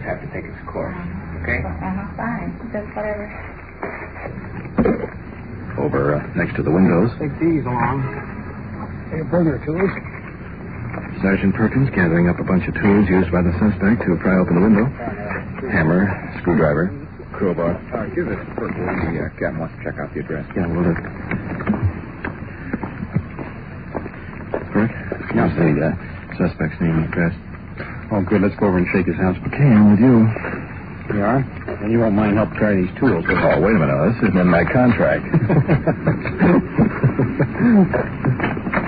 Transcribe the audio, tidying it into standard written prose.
just have to take its course. Okay? Fine. Just whatever. Over next to the windows. Take these along. Hey, bring your tools. Sergeant Perkins gathering up a bunch of tools used by the suspect to pry open the window. Hammer, screwdriver, crowbar. Give this to Perkins. The captain wants to check out the address. Yeah, will do. Perk? Here's the suspect's name and address. Oh, good. Let's go over and shake his hands. Okay, I'm with you. You are? And you won't mind help try these tools, will you? Oh, wait a minute. This isn't in my contract.